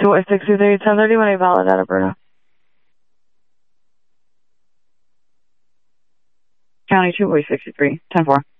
Boy 63, 1031, valid out of Bruno. County 2 Boy 63, 10-4.